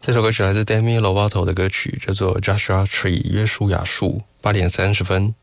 这首歌曲来自 Demi Lovato 的歌曲，叫做 Joshua Tree 约书亚树，8点30分。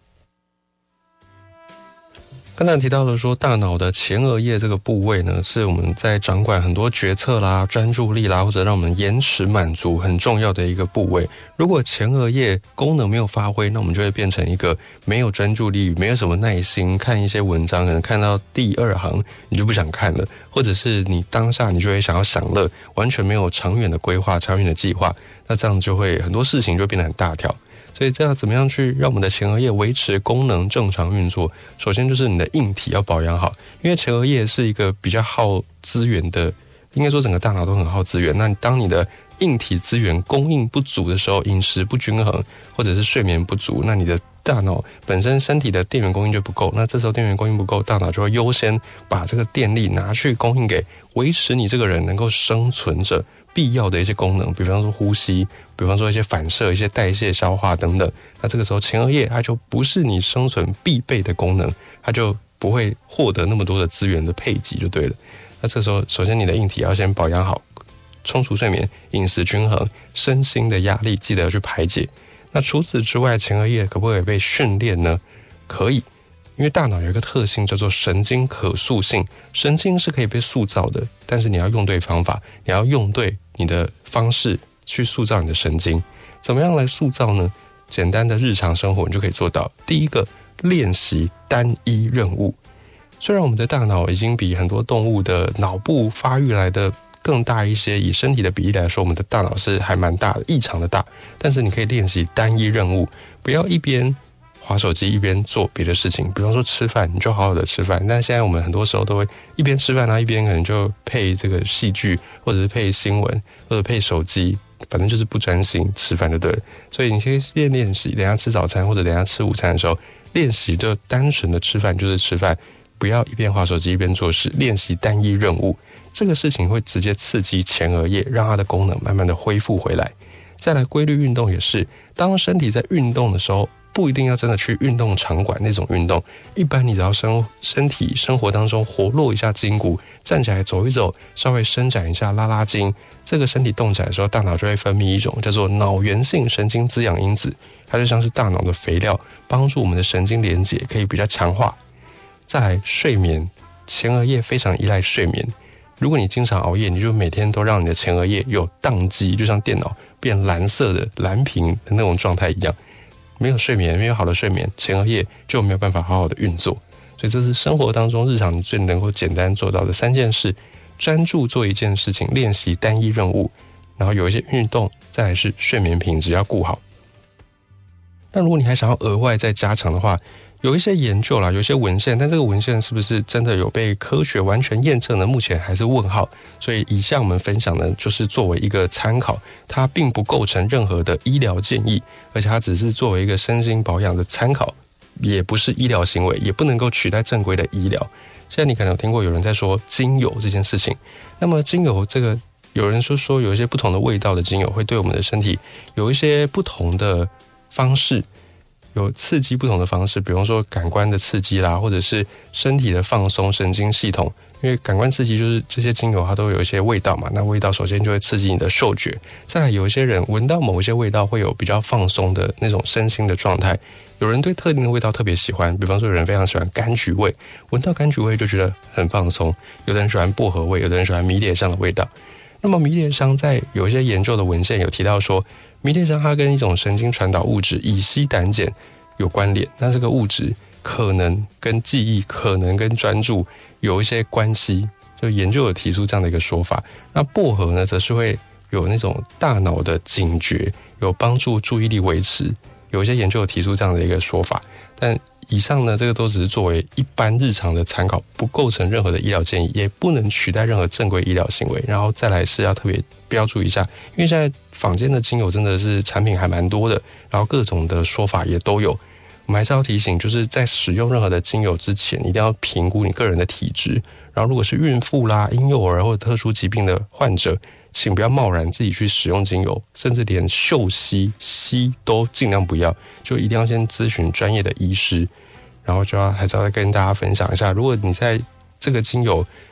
刚才提到了说，大脑的前额叶这个部位呢，是我们在掌管很多决策啦、专注力啦，或者让我们延迟满足很重要的一个部位。如果前额叶功能没有发挥，那我们就会变成一个没有专注力、没有什么耐心，看一些文章可能看到第2行你就不想看了，或者是你当下你就会想要享乐，完全没有长远的规划、长远的计划，那这样就会很多事情就变得很大条。所以这样怎么样去让我们的前额叶维持功能正常运作？首先就是你的硬体要保养好，因为前额叶是一个比较耗资源的，应该说整个大脑都很耗资源。那当你的硬体资源供应不足的时候，饮食不均衡或者是睡眠不足，那你的大脑本身身体的电源供应就不够，那这时候电源供应不够，大脑就会优先把这个电力拿去供应给维持你这个人能够生存着必要的一些功能，比方说呼吸，比方说一些反射、一些代谢、消化等等。那这个时候前额叶它就不是你生存必备的功能，它就不会获得那么多的资源的配给就对了。那这时候首先你的硬体要先保养好，充足睡眠，饮食均衡，身心的压力记得要去排解。那除此之外，前额叶可不可以被训练呢？可以，因为大脑有一个特性叫做神经可塑性，神经是可以被塑造的，但是你要用对方法，你要用对你的方式去塑造你的神经。怎么样来塑造呢？简单的日常生活你就可以做到。第一个，练习单一任务。虽然我们的大脑已经比很多动物的脑部发育来的更大一些，以身体的比例来说，我们的大脑是还蛮大的，异常的大。但是你可以练习单一任务，不要一边滑手机一边做别的事情。比方说吃饭，你就好好的吃饭。但现在我们很多时候都会一边吃饭，一边可能就配这个戏剧，或者是配新闻，或者配手机，反正就是不专心吃饭就对了。所以你可以练习，等一下吃早餐或者等一下吃午餐的时候，练习就单纯的吃饭就是吃饭，不要一边滑手机一边做事，练习单一任务。这个事情会直接刺激前额叶，让它的功能慢慢的恢复回来。再来，规律运动也是，当身体在运动的时候，不一定要真的去运动场馆那种运动，一般你只要身体生活当中活络一下筋骨，站起来走一走，稍微伸展一下拉拉筋，这个身体动起来的时候，大脑就会分泌一种叫做脑源性神经滋养因子，它就像是大脑的肥料，帮助我们的神经连结可以比较强化。再来，睡眠，前额叶非常依赖睡眠。如果你经常熬夜，你就每天都让你的前额叶有宕机，就像电脑变蓝色的蓝屏的那种状态一样。没有睡眠，没有好的睡眠，前额叶就没有办法好好的运作。所以这是生活当中日常你最能够简单做到的3件事：专注做一件事情，练习单一任务，然后有一些运动，再来是睡眠品质要顾好。那如果你还想要额外再加强的话，有一些研究啦，有一些文献，但这个文献是不是真的有被科学完全验证呢？目前还是问号。所以以下我们分享呢，就是作为一个参考，它并不构成任何的医疗建议，而且它只是作为一个身心保养的参考，也不是医疗行为，也不能够取代正规的医疗。现在你可能有听过有人在说精油这件事情，那么精油这个，有人说有一些不同的味道的精油会对我们的身体有一些不同的方式，有刺激不同的方式，比方说感官的刺激啦，或者是身体的放松、神经系统。因为感官刺激就是这些精油它都有一些味道嘛，那味道首先就会刺激你的嗅觉，再来有一些人闻到某一些味道会有比较放松的那种身心的状态。有人对特定的味道特别喜欢，比方说有人非常喜欢柑橘味，闻到柑橘味就觉得很放松。有的人喜欢薄荷味，有的人喜欢迷迭香的味道。那么迷迭香在有一些研究的文献有提到说，迷迭香它跟一种神经传导物质乙烯胆碱有关联，那这个物质可能跟记忆、可能跟专注有一些关系，就研究有提出这样的一个说法。那薄荷呢，则是会有那种大脑的警觉，有帮助注意力维持，有一些研究有提出这样的一个说法。但以上呢，这个都只是作为一般日常的参考，不构成任何的医疗建议，也不能取代任何正规医疗行为。然后再来是要特别标注一下，因为现在坊间的精油真的是产品还蛮多的，然后各种的说法也都有。我们还是要提醒，就是在使用任何的精油之前，一定要评估你个人的体质。然后如果是孕妇啦、婴幼儿或者特殊疾病的患者，请不要贸然自己去使用精油，甚至连嗅吸都尽量不要，就一定要先咨询专业的医师。然后还是要跟大家分享一下，如果你在这个精油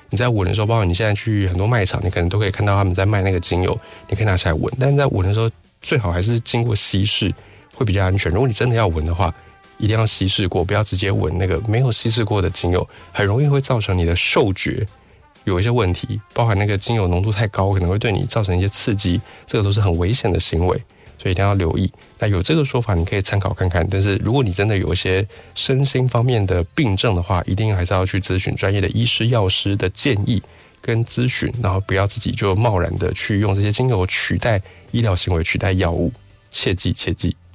你在闻的时候，包括你现在去很多卖场，你可能都可以看到他们在卖那个精油，你可以拿起来闻。但是在闻的时候，最好还是经过稀释，会比较安全。如果你真的要闻的话，一定要稀释过，不要直接闻那个没有稀释过的精油，很容易会造成你的嗅觉有一些问题，包含那个精油浓度太高，可能会对你造成一些刺激，这个都是很危险的行为，所以一定要留意。那有这个说法你可以参考看看，但是如果你真的有一些身心方面的病症的话，一定还是要去咨询专业的医师药师的建议跟咨询，然后不要自己就贸然的去用这些精油取代医疗行为，取代药物，切记切记。